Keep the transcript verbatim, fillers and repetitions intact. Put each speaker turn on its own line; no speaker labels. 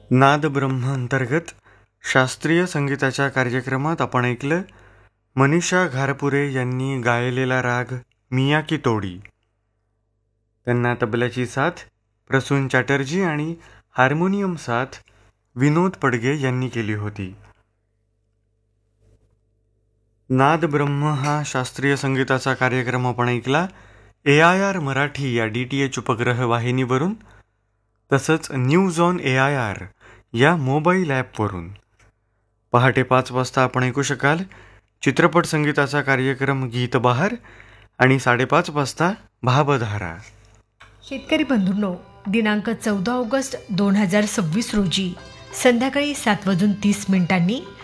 नाद ब्रह्म अंतर्गत शास्त्रीय संगीताच्या कार्यक्रमात आपण ऐकलं मनीषा घारपुरे यांनी गायलेला राग मिया की तोडी. त्यांना तबल्याची साथ प्रसून चॅटर्जी आणि हार्मोनियम साथ विनोद पडगे यांनी केली होती. नाद ब्रह्म हा शास्त्रीय संगीताचा कार्यक्रम आपण ऐकला ए आय आर मराठी या डी टी एच उपग्रह वाहिनीवरून, तसंच news on A I R या मोबाईल ॲपवरून. पहाटे पाच वाजता आपण ऐकू शकाल चित्रपट संगीताचा कार्यक्रम गीत बहार आणि साडेपाच वाजता भावधारा.
शेतकरी बंधूंनो, दिनांक चौदा ऑगस्ट दोन हजार सव्वीस रोजी संध्याकाळी सात वाजून तीस मिनिटांनी